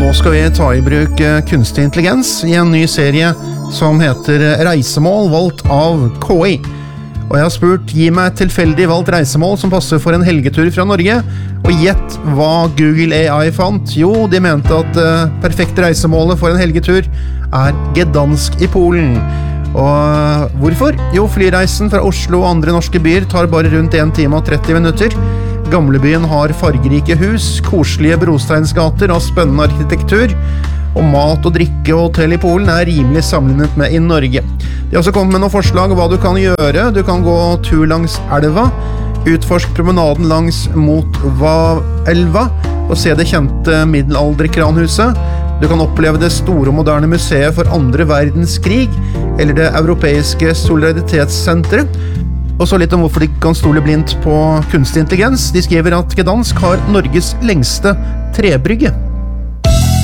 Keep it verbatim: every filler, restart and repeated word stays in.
Nå skal vi ta i bruk eh, kunstig intelligens i en ny serie som heter Reisemål valgt av K I. Og jeg har spurt, gi meg et tilfeldig valgt reisemål som passer for en helgetur fra Norge, og gjett hva Google A I fant. Jo, de mente at uh, perfekte reisemålet for en helgetur er Gdansk i Polen. Og hvorfor? Jo, flyreisen fra Oslo og andre norske byer tar bare rundt en time og tretti minutter. Gamlebyen har fargerike hus, koselige brosteinsgater og spennende arkitektur, og mat og drikke og hotell i Polen er rimelig sammenlignet med i Norge. De har også kommet med noen forslag om hva du kan gjøre. Du kan gå tur langs elva, utforsk promenaden langs Motva-elva og se det kjente middelalderkranhuset. Du kan oppleve det store og moderne museet for andre verdenskrig, eller det europeiske solidaritetssenteret. Og så litt om hvorfor de kan stole blindt på kunstig intelligens. De skriver at Gdansk har Norges lengste trebrygge.